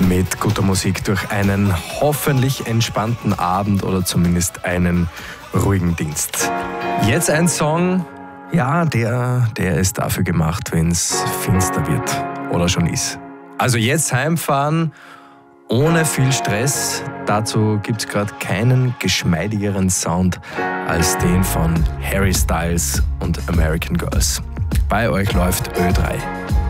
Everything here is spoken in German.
mit guter Musik durch einen hoffentlich entspannten Abend oder zumindest einen ruhigen Dienst. Jetzt ein Song, ja, der ist dafür gemacht, wenn es finster wird oder schon ist. Also jetzt heimfahren ohne viel Stress. Dazu gibt es gerade keinen geschmeidigeren Sound als den von Harry Styles und American Girls. Bei euch läuft Ö3.